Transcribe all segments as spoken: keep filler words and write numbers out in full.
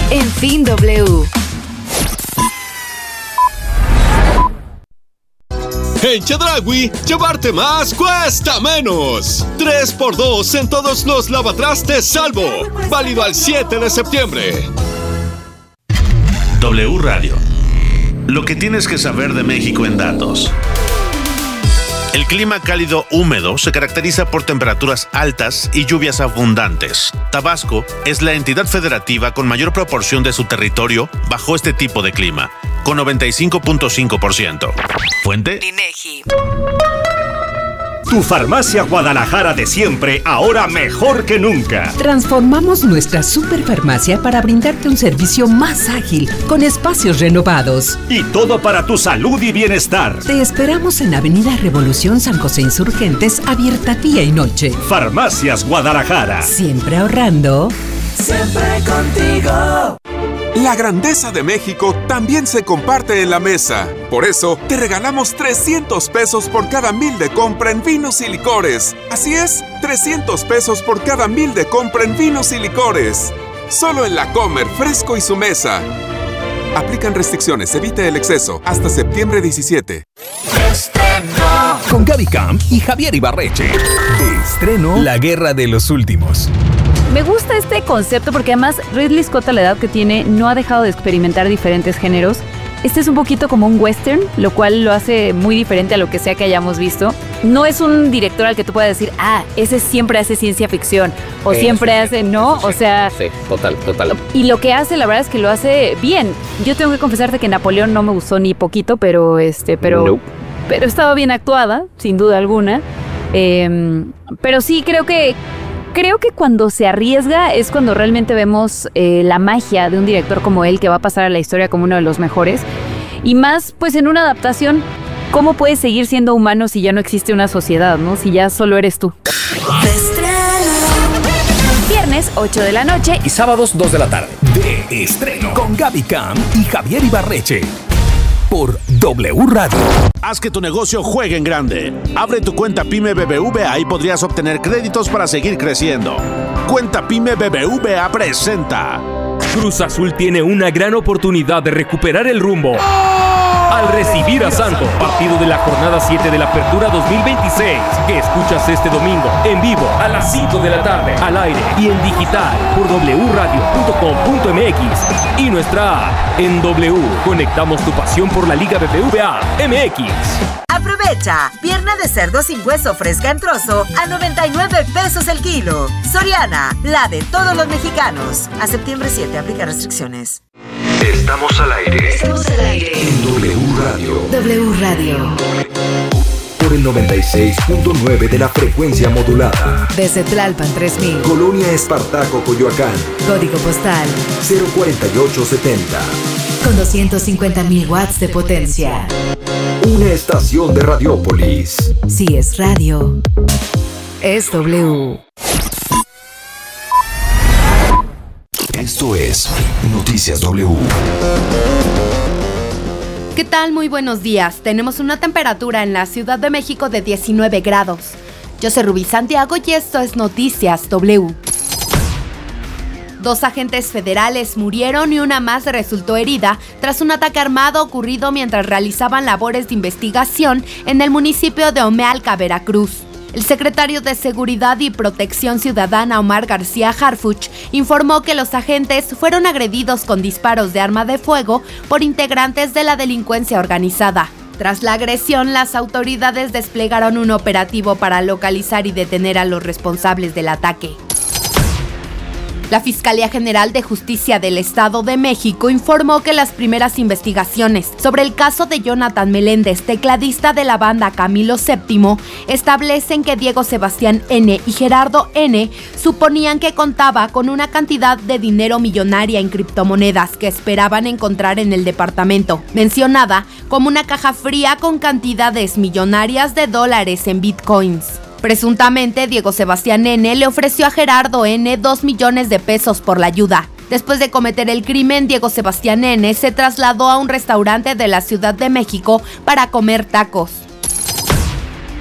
En Fin W. En Chedraui, llevarte más cuesta menos. tres por dos en todos los lavatrastes Salvo. Válido al siete de septiembre. W Radio. Lo que tienes que saber de México en datos. El clima cálido húmedo se caracteriza por temperaturas altas y lluvias abundantes. Tabasco es la entidad federativa con mayor proporción de su territorio bajo este tipo de clima, con noventa y cinco punto cinco por ciento. Fuente: INEGI. Tu farmacia Guadalajara de siempre, ahora mejor que nunca. Transformamos nuestra superfarmacia para brindarte un servicio más ágil, con espacios renovados. Y todo para tu salud y bienestar. Te esperamos en Avenida Revolución San José Insurgentes, abierta día y noche. Farmacias Guadalajara. Siempre ahorrando. Siempre contigo. La grandeza de México también se comparte en la mesa. Por eso, te regalamos trescientos pesos por cada mil de compra en vinos y licores. Así es, trescientos pesos por cada mil de compra en vinos y licores. Solo en La Comer, Fresco y su mesa. Aplican restricciones, evite el exceso. Hasta septiembre diecisiete. Estreno. Con Gaby Camp y Javier Ibarreche. De estreno, La Guerra de los Últimos. Me gusta este concepto porque además Ridley Scott, a la edad que tiene, no ha dejado de experimentar diferentes géneros. Este es un poquito como un western, lo cual lo hace muy diferente a lo que sea que hayamos visto. No es un director al que tú puedas decir, ah, ese siempre hace ciencia ficción, o eh, siempre sí, hace, ¿no? Sí, o sea... Sí, total, total. Y lo que hace, la verdad es que lo hace bien. Yo tengo que confesarte que Napoleón no me gustó ni poquito, pero este, pero... Nope. Pero estaba bien actuada, sin duda alguna. Eh, pero sí, creo que... Creo que cuando se arriesga es cuando realmente vemos eh, la magia de un director como él, que va a pasar a la historia como uno de los mejores. Y más, pues en una adaptación, ¿cómo puedes seguir siendo humano si ya no existe una sociedad, ¿no? Si ya solo eres tú. Viernes, ocho de la noche. Y sábados, dos de la tarde. De estreno. Con Gaby Camp y Javier Ibarreche. Por W Radio. Haz que tu negocio juegue en grande. Abre tu cuenta Pyme B B V A y podrías obtener créditos para seguir creciendo. Cuenta Pyme B B V A presenta. Cruz Azul tiene una gran oportunidad de recuperar el rumbo al recibir a Santos, partido de la jornada siete de la Apertura dos mil veintiséis, que escuchas este domingo en vivo a las cinco de la tarde, al aire y en digital por w radio punto com punto m x y nuestra app. En W conectamos tu pasión por la Liga B B V A M X. Aprovecha, pierna de cerdo sin hueso fresca en trozo a noventa y nueve pesos el kilo. Soriana, la de todos los mexicanos. A septiembre siete, aplica restricciones. Estamos al aire. Estamos al aire. En W Radio. W Radio. Por el noventa y seis punto nueve de la frecuencia modulada. Desde Tlalpan tres mil. Colonia Espartaco, Coyoacán. Código postal cero cuarenta y ocho setenta. Con doscientos cincuenta mil watts de potencia. Una estación de Radiópolis. Si es radio, es W. Esto es Noticias W. ¿Qué tal? Muy buenos días. Tenemos una temperatura en la Ciudad de México de diecinueve grados. Yo soy Rubí Santiago y esto es Noticias W. Dos agentes federales murieron y una más resultó herida tras un ataque armado ocurrido mientras realizaban labores de investigación en el municipio de Omealca, Veracruz. El secretario de Seguridad y Protección Ciudadana, Omar García Harfuch, informó que los agentes fueron agredidos con disparos de arma de fuego por integrantes de la delincuencia organizada. Tras la agresión, las autoridades desplegaron un operativo para localizar y detener a los responsables del ataque. La Fiscalía General de Justicia del Estado de México informó que las primeras investigaciones sobre el caso de Jonathan Meléndez, tecladista de la banda Camilo séptimo, establecen que Diego Sebastián N. y Gerardo N. suponían que contaba con una cantidad de dinero millonaria en criptomonedas que esperaban encontrar en el departamento, mencionada como una caja fría con cantidades millonarias de dólares en bitcoins. Presuntamente, Diego Sebastián N. le ofreció a Gerardo N. dos millones de pesos por la ayuda. Después de cometer el crimen, Diego Sebastián N. se trasladó a un restaurante de la Ciudad de México para comer tacos.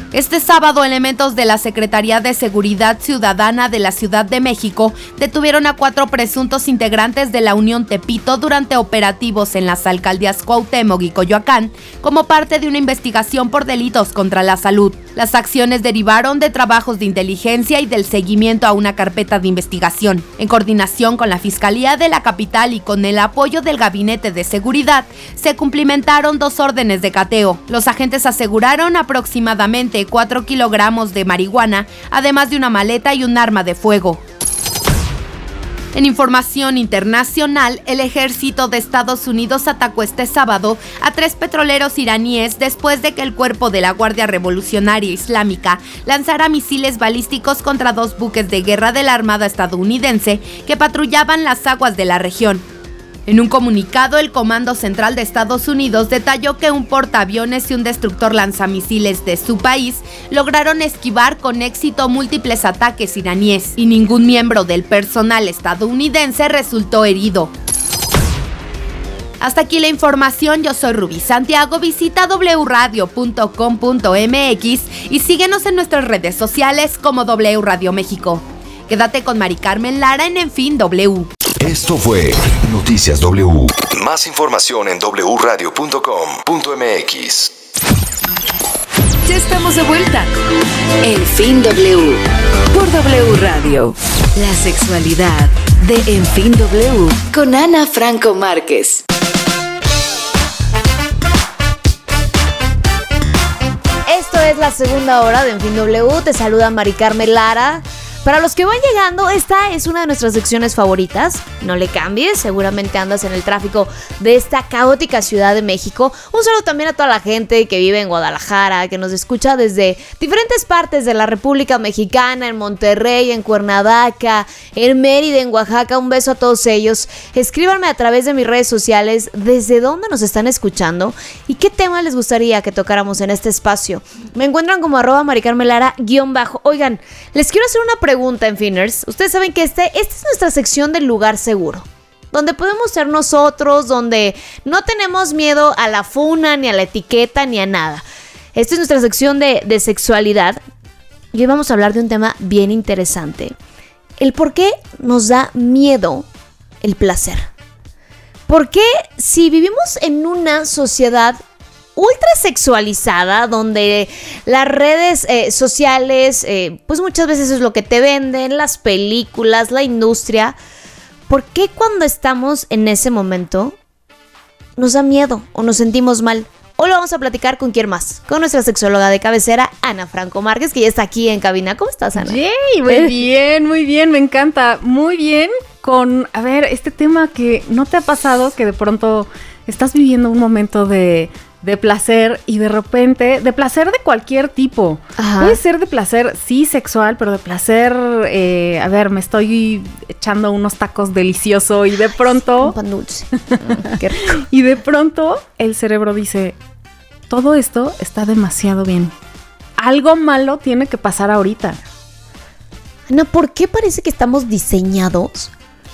Este sábado, elementos de la Secretaría de Seguridad Ciudadana de la Ciudad de México detuvieron a cuatro presuntos integrantes de la Unión Tepito durante operativos en las alcaldías Cuauhtémoc y Coyoacán, como parte de una investigación por delitos contra la salud. Las acciones derivaron de trabajos de inteligencia y del seguimiento a una carpeta de investigación. En coordinación con la Fiscalía de la Capital y con el apoyo del Gabinete de Seguridad, se cumplimentaron dos órdenes de cateo. Los agentes aseguraron aproximadamente cuatro kilogramos de marihuana, además de una maleta y un arma de fuego. En información internacional, el ejército de Estados Unidos atacó este sábado a tres petroleros iraníes después de que el cuerpo de la Guardia Revolucionaria Islámica lanzara misiles balísticos contra dos buques de guerra de la Armada estadounidense que patrullaban las aguas de la región. En un comunicado, el Comando Central de Estados Unidos detalló que un portaaviones y un destructor lanzamisiles de su país lograron esquivar con éxito múltiples ataques iraníes y ningún miembro del personal estadounidense resultó herido. Hasta aquí la información, yo soy Rubí Santiago, visita doble u radio punto com punto m x y síguenos en nuestras redes sociales como W Radio México. Quédate con Mari Carmen Lara en En Fin W. Esto fue Noticias W. Más información en doble u radio punto com punto m x. Ya estamos de vuelta. En Fin W. Por W Radio. La sexualidad de En Fin W con Ana Franco Márquez. Esto es la segunda hora de En Fin W. Te saluda Mari Carmen Lara. Para los que van llegando, esta es una de nuestras secciones favoritas. No le cambies, seguramente andas en el tráfico de esta caótica Ciudad de México. Un saludo también a toda la gente que vive en Guadalajara, que nos escucha desde diferentes partes de la República Mexicana, en Monterrey, en Cuernavaca, en Mérida, en Oaxaca. Un beso a todos ellos. Escríbanme a través de mis redes sociales desde dónde nos están escuchando y qué tema les gustaría que tocáramos en este espacio. Me encuentran como arroba maricarmelara guión bajo. Oigan, les quiero hacer una pregunta. Pregunta en Finners. Ustedes saben que este, esta es nuestra sección del lugar seguro, donde podemos ser nosotros, donde no tenemos miedo a la funa, ni a la etiqueta, ni a nada. Esta es nuestra sección de, de sexualidad y hoy vamos a hablar de un tema bien interesante. El por qué nos da miedo el placer. ¿Por qué si vivimos en una sociedad ultra sexualizada, donde las redes eh, sociales, eh, pues muchas veces es lo que te venden, las películas, la industria, ¿por qué cuando estamos en ese momento nos da miedo o nos sentimos mal? Hoy lo vamos a platicar con quién más, con nuestra sexóloga de cabecera, Ana Franco Márquez, que ya está aquí en cabina. ¿Cómo estás, Ana? Yay, muy bien, muy bien, me encanta, muy bien con, a ver, este tema que no te ha pasado, que de pronto estás viviendo un momento de... de placer y de repente, de placer de cualquier tipo. Ajá. Puede ser de placer, sí, sexual, pero de placer, eh, a ver, me estoy echando unos tacos delicioso y de pronto... Un pan dulce. Mm, qué rico. Y de pronto el cerebro dice, todo esto está demasiado bien. Algo malo tiene que pasar ahorita. Ana, ¿por qué parece que estamos diseñados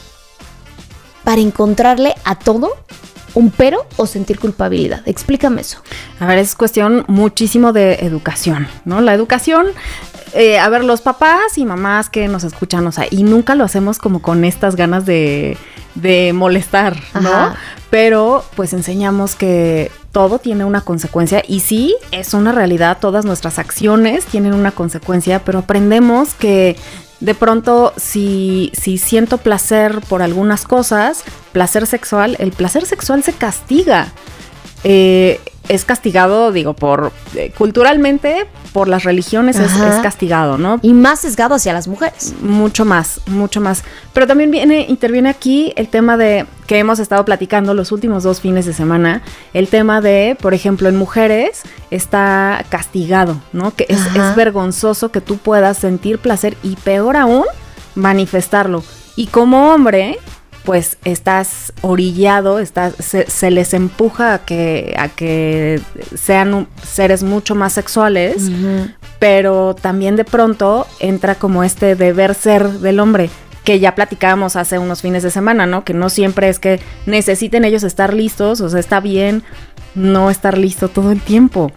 para encontrarle a todo un pero o sentir culpabilidad? Explícame eso. A ver, es cuestión muchísimo de educación, ¿no? La educación, eh, a ver, los papás y mamás que nos escuchan, o sea, y nunca lo hacemos como con estas ganas de, de molestar, ¿no? Ajá. Pero pues enseñamos que todo tiene una consecuencia y sí, es una realidad, todas nuestras acciones tienen una consecuencia, pero aprendemos que de pronto, si, si siento placer por algunas cosas, placer sexual, el placer sexual se castiga. Eh, es castigado, digo, por eh, culturalmente, por las religiones es, es castigado, ¿no? Y más sesgado hacia las mujeres. Mucho más, mucho más. Pero también viene, interviene aquí el tema de, que hemos estado platicando los últimos dos fines de semana, el tema de, por ejemplo, en mujeres está castigado, ¿no? Que es, es vergonzoso que tú puedas sentir placer y peor aún, manifestarlo. Y como hombre, pues estás orillado, estás, se, se les empuja a que, a que sean un, seres mucho más sexuales, uh-huh. Pero también de pronto entra como este deber ser del hombre, que ya platicábamos hace unos fines de semana, ¿no? Que no siempre es que necesiten ellos estar listos, o sea, está bien no estar listo todo el tiempo.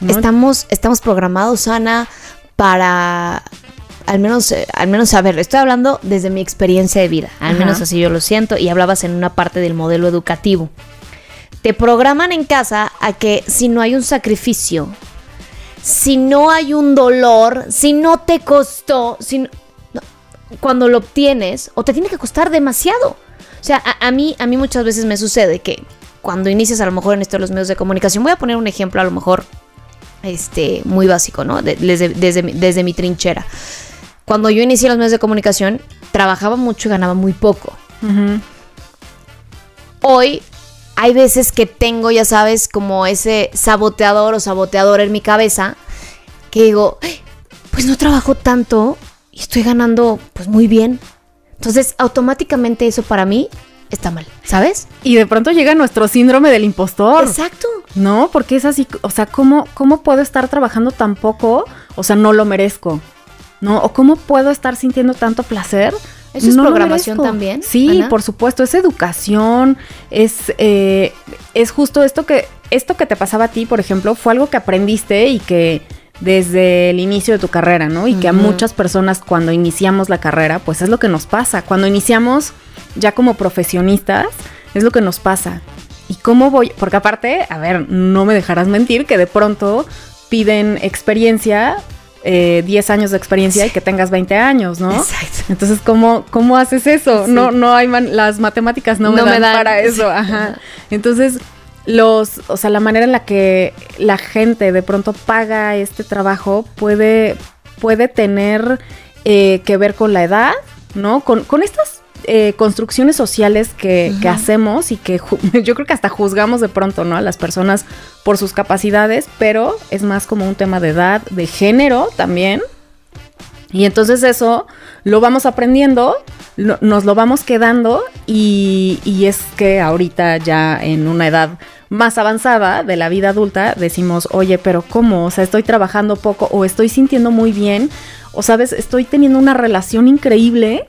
¿no? Estamos, estamos programados, Ana, para... Al menos, eh, al menos, a ver, estoy hablando desde mi experiencia de vida. Al Ajá. menos así yo lo siento. Y hablabas en una parte del modelo educativo. Te programan en casa a que si no hay un sacrificio, si no hay un dolor, si no te costó, si no, no, cuando lo obtienes, o te tiene que costar demasiado. O sea, a, a, mí, a mí muchas veces me sucede que cuando inicias a lo mejor en esto de los medios de comunicación, voy a poner un ejemplo a lo mejor este, muy básico, ¿no? De, desde, desde, desde mi trinchera. Cuando yo inicié los medios de comunicación, trabajaba mucho y ganaba muy poco. Uh-huh. Hoy hay veces que tengo, ya sabes, como ese saboteador o saboteador en mi cabeza, que digo, pues no trabajo tanto y estoy ganando pues muy bien. Entonces, automáticamente eso para mí está mal, ¿sabes? Y de pronto llega nuestro síndrome del impostor. Exacto. No, porque es así, o sea, ¿cómo, cómo puedo estar trabajando tan poco? O sea, no lo merezco. ¿No? ¿O cómo puedo estar sintiendo tanto placer? ¿Eso es no programación también? Sí, Ana. Por supuesto, es educación, es, eh, es justo esto que, esto que te pasaba a ti, por ejemplo, fue algo que aprendiste y que desde el inicio de tu carrera, ¿no? Y uh-huh. que a muchas personas cuando iniciamos la carrera, pues es lo que nos pasa. Cuando iniciamos ya como profesionistas, es lo que nos pasa. ¿Y cómo voy? Porque aparte, a ver, no me dejarás mentir que de pronto piden experiencia... Eh, diez años de experiencia sí. y que tengas veinte años, ¿no? Exacto. Entonces, ¿cómo, cómo haces eso? Sí. No, no hay man- las matemáticas no, no me, dan me dan para eso. Ajá. Entonces, los, o sea, la manera en la que la gente de pronto paga este trabajo puede, puede tener eh, que ver con la edad, ¿no? Con, con estas eh, construcciones sociales que, uh-huh. que hacemos y que ju- yo creo que hasta juzgamos de pronto, ¿no? A las personas por sus capacidades, pero es más como un tema de edad, de género también. Y entonces eso lo vamos aprendiendo, lo, nos lo vamos quedando y, y es que ahorita ya en una edad más avanzada de la vida adulta decimos, oye, pero ¿cómo? O sea, estoy trabajando poco o estoy sintiendo muy bien o, ¿sabes? Estoy teniendo una relación increíble.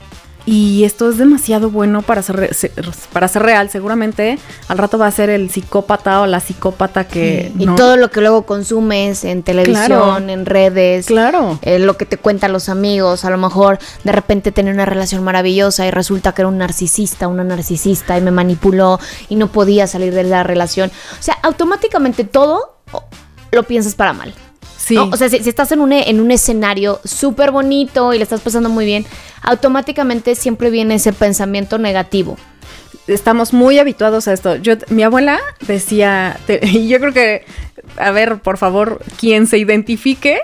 Y esto es demasiado bueno para ser, re- para ser real. Seguramente al rato va a ser el psicópata o la psicópata que... Sí, ¿no? Y todo lo que luego consumes en televisión, claro. en redes. Claro. Eh, lo que te cuentan los amigos. A lo mejor de repente tener una relación maravillosa y resulta que era un narcisista, una narcisista y me manipuló y no podía salir de la relación. O sea, automáticamente todo lo piensas para mal. Sí. ¿No? O sea, si, si estás en un, en un escenario súper bonito y le estás pasando muy bien, automáticamente siempre viene ese pensamiento negativo. Estamos muy habituados a esto. Yo, mi abuela decía, te, y yo creo que, a ver, por favor, quien se identifique,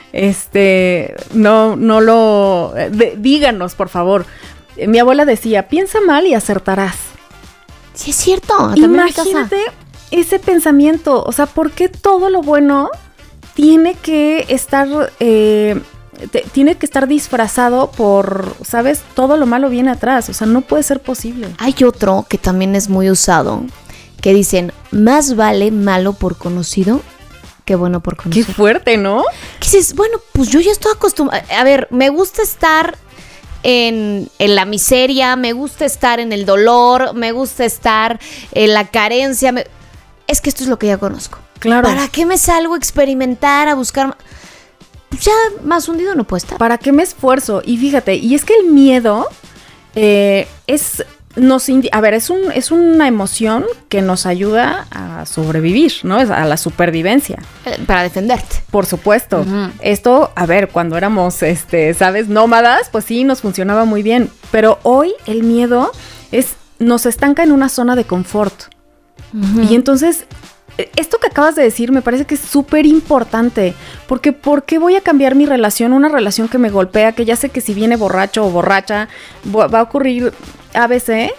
este, no, no lo, de, díganos, por favor. Mi abuela decía, piensa mal y acertarás. Sí, es cierto. Imagínate ese pensamiento. O sea, ¿por qué todo lo bueno tiene que estar, eh, te, tiene que estar disfrazado por, ¿sabes? Todo lo malo viene atrás. O sea, no puede ser posible. Hay otro que también es muy usado, que dicen, más vale malo por conocido que bueno por conocer. Qué fuerte, ¿no? Que dices, bueno, pues yo ya estoy acostumbrada. A ver, me gusta estar en, en la miseria, me gusta estar en el dolor, me gusta estar en la carencia. Me... Es que esto es lo que ya conozco. Claro. ¿Para qué me salgo a experimentar, a buscar? Pues ya más hundido no puedo estar. ¿Para qué me esfuerzo? Y fíjate, y es que el miedo eh, es, nos indi- a ver, es un, es una emoción que nos ayuda a sobrevivir, ¿no? A la supervivencia. Eh, para defenderte. Por supuesto. Uh-huh. Esto, a ver, cuando éramos, este, ¿sabes? Nómadas, pues sí, nos funcionaba muy bien. Pero hoy el miedo es, nos estanca en una zona de confort. Uh-huh. Y entonces, esto que acabas de decir me parece que es súper importante, porque ¿por qué voy a cambiar mi relación? Una relación que me golpea, que ya sé que si viene borracho o borracha va a ocurrir A B C,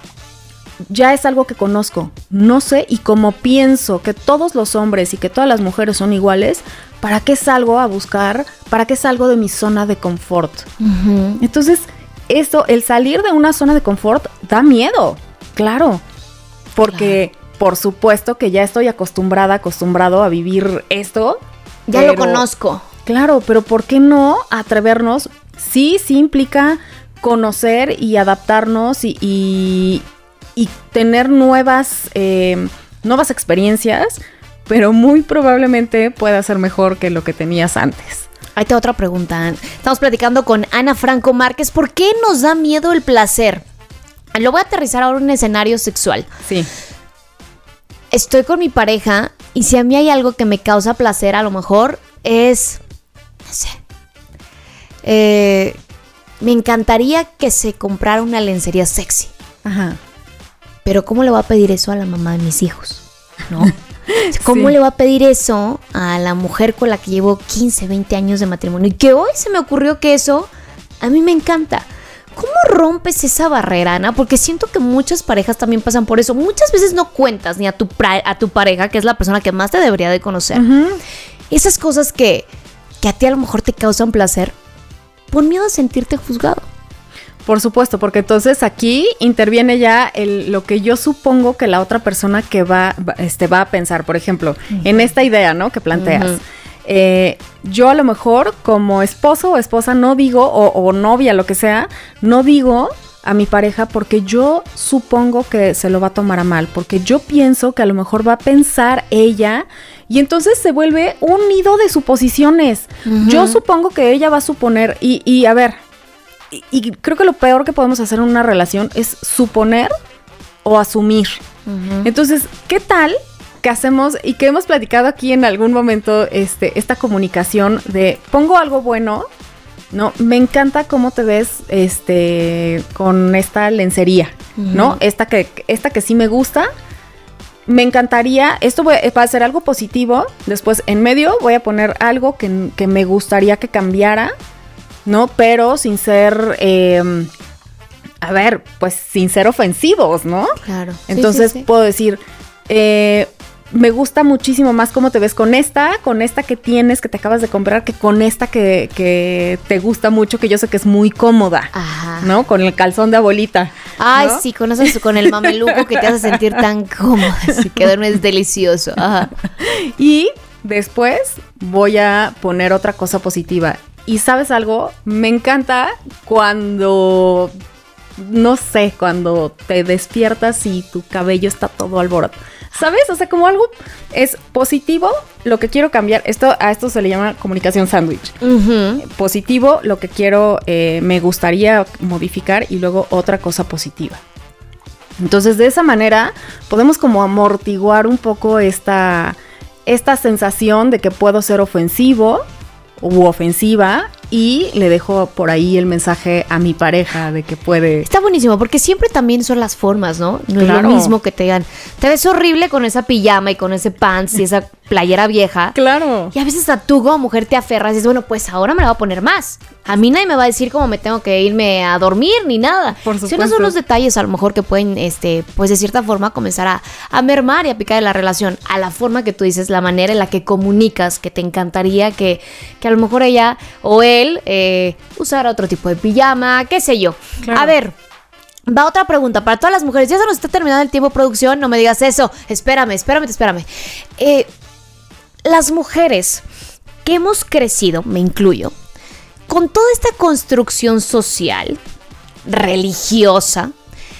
ya es algo que conozco, no sé, y como pienso que todos los hombres y que todas las mujeres son iguales, ¿para qué salgo a buscar? ¿Para qué salgo de mi zona de confort? Uh-huh. Entonces, esto, el salir de una zona de confort da miedo, claro, porque... Claro. Por supuesto que ya estoy acostumbrada, acostumbrado a vivir esto. Ya pero, lo conozco. Claro, pero ¿por qué no atrevernos? Sí, sí implica conocer y adaptarnos y, y, y tener nuevas, eh, nuevas experiencias, pero muy probablemente pueda ser mejor que lo que tenías antes. Ahí te otra pregunta. Estamos platicando con Ana Franco Márquez. ¿Por qué nos da miedo el placer? Lo voy a aterrizar ahora en un escenario sexual. Sí. Estoy con mi pareja y si a mí hay algo que me causa placer, a lo mejor es, no sé, eh, me encantaría que se comprara una lencería sexy. Ajá. Pero ¿cómo le voy a pedir eso a la mamá de mis hijos? ¿No? ¿Cómo Sí. le voy a pedir eso a la mujer con la que llevo quince, veinte años de matrimonio? Y que hoy se me ocurrió que eso a mí me encanta. ¿Cómo rompes esa barrera, Ana? Porque siento que muchas parejas también pasan por eso. Muchas veces no cuentas ni a tu, pra- a tu pareja, que es la persona que más te debería de conocer. Uh-huh. Esas cosas que, que a ti a lo mejor te causan placer por miedo a sentirte juzgado. Por supuesto, porque entonces aquí interviene ya el, lo que yo supongo que la otra persona que va, va, este, va a pensar. Por ejemplo, uh-huh. en esta idea, ¿no? Que planteas. Uh-huh. Eh, yo a lo mejor como esposo o esposa no digo, o, o novia, lo que sea, no digo a mi pareja porque yo supongo que se lo va a tomar a mal, porque yo pienso que a lo mejor va a pensar ella y entonces se vuelve un nido de suposiciones. Uh-huh. Yo supongo que ella va a suponer y, y a ver, y, y creo que lo peor que podemos hacer en una relación es suponer o asumir. Uh-huh. Entonces, ¿qué tal que hacemos y que hemos platicado aquí en algún momento este, esta comunicación de pongo algo bueno, ¿no? Me encanta cómo te ves este, con esta lencería, uh-huh. ¿no? Esta que, esta que sí me gusta. Me encantaría, esto va a ser algo positivo. Después en medio voy a poner algo que, que me gustaría que cambiara, ¿no? Pero sin ser, eh, a ver, pues sin ser ofensivos, ¿no? Claro. Entonces sí, sí, sí. puedo decir, eh, me gusta muchísimo más cómo te ves con esta, con esta que tienes, que te acabas de comprar, que con esta que, que te gusta mucho, que yo sé que es muy cómoda, Ajá. ¿no? Con el calzón de abuelita. Ay, ¿no? sí, con, eso, con el mameluco que te hace sentir tan cómoda, así que duermes delicioso. Ajá. Y después voy a poner otra cosa positiva. Y ¿sabes algo? Me encanta cuando, no sé, cuando te despiertas y tu cabello está todo alborotado. ¿Sabes? O sea, como algo es positivo, lo que quiero cambiar. Esto, a esto se le llama comunicación sándwich. Uh-huh. Positivo, lo que quiero, eh, me gustaría modificar y luego otra cosa positiva. Entonces, de esa manera, podemos como amortiguar un poco esta, esta sensación de que puedo ser ofensivo u ofensiva y le dejo por ahí el mensaje a mi pareja de que puede... Está buenísimo, porque siempre también son las formas, ¿no? No Claro. es lo mismo que te digan, te ves horrible con esa pijama y con ese pants y esa playera vieja. Claro. Y a veces a tú como mujer te aferras y dices, bueno, pues ahora me la voy a poner más. A mí nadie me va a decir cómo me tengo que irme a dormir ni nada. Por Si supuesto. unos son los detalles a lo mejor que pueden, este, pues de cierta forma comenzar a, a mermar y a picar en la relación. A la forma que tú dices, la manera en la que comunicas, que te encantaría que, que a lo mejor ella o él eh, usara otro tipo de pijama, qué sé yo. Claro. A ver, va otra pregunta para todas las mujeres. Ya se nos está terminando el tiempo de producción, no me digas eso. Espérame, espérame, espérame. Eh, las mujeres que hemos crecido, me incluyo, con toda esta construcción social, religiosa,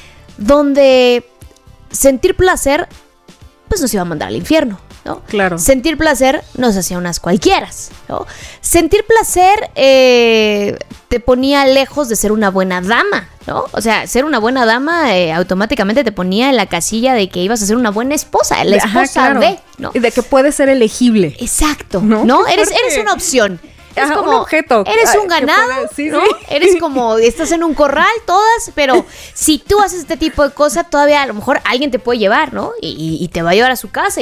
donde sentir placer, pues nos iba a mandar al infierno, ¿no? Claro. Sentir placer nos hacía unas cualquieras, ¿no? Sentir placer eh, te ponía lejos de ser una buena dama, ¿no? O sea, ser una buena dama eh, automáticamente te ponía en la casilla de que ibas a ser una buena esposa, la esposa Ajá, claro. de, ¿no? Y de que puede ser elegible. Exacto, ¿no? ¿no? Qué Eres, fuerte. eres una opción. Es Ajá, como, un objeto. eres Ay, un que ganado, puede- sí, ¿no? sí. Eres como, estás en un corral todas, pero si tú haces este tipo de cosas, todavía a lo mejor alguien te puede llevar, ¿no? Y, y te va a llevar a su casa.